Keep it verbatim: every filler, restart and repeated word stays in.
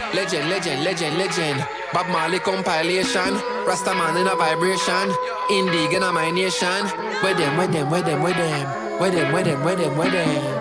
Legend, legend, legend, legend. Bob Marley compilation. Rasta man in a vibration. Indie in a my nation. Where them, where them, where them, where them. Where them, where them, where them, where them.